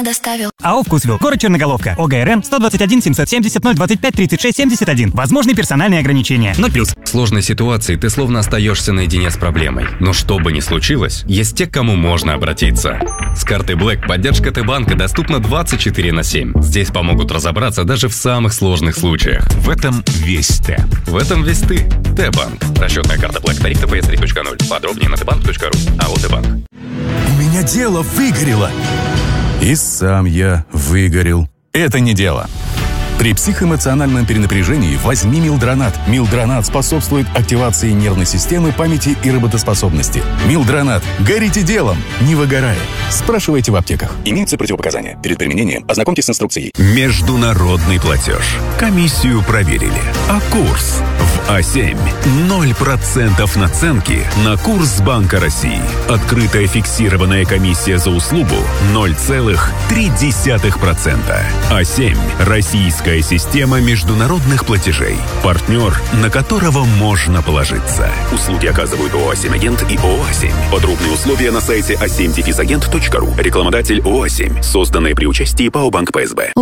бесплатно доставил. АО «Вкусвилл», город Черноголовка, ОГРН 121 770 025 36 71. Возможны персональные ограничения. 0+. В сложной ситуации ты словно остаешься наедине с проблемой. Но что бы ни случилось, есть те, к кому можно обратиться. С картой Black поддержка Т-банка доступна 24/7. Здесь помогут разобраться даже в самых сложных случаях. В этом весь Т. В этом весь ты. Т-банк. Расчетная карта Black. Тариф ТПС 3.0. Подробнее на tbank.ru. АО Т-банк. У меня дело выгорело. И сам я выгорел. Это не дело. При психоэмоциональном перенапряжении возьми Милдронат. Милдронат способствует активации нервной системы, памяти и работоспособности. Милдронат. Горите делом, не выгорая. Спрашивайте в аптеках. Имеются противопоказания. Перед применением ознакомьтесь с инструкцией. Международный платеж. Комиссию проверили. А курс в А7. 0% наценки на курс Банка России. Открытая фиксированная комиссия за услугу 0,3%. А7. Российская система международных платежей. Партнер, на которого можно положиться. Услуги оказывают ООО «А7 Агент» и ООО «А7». Подробные условия на сайте a7-агент.ру. Рекламодатель ООО «А7». Созданные при участии ПАО «Банк ПСБ».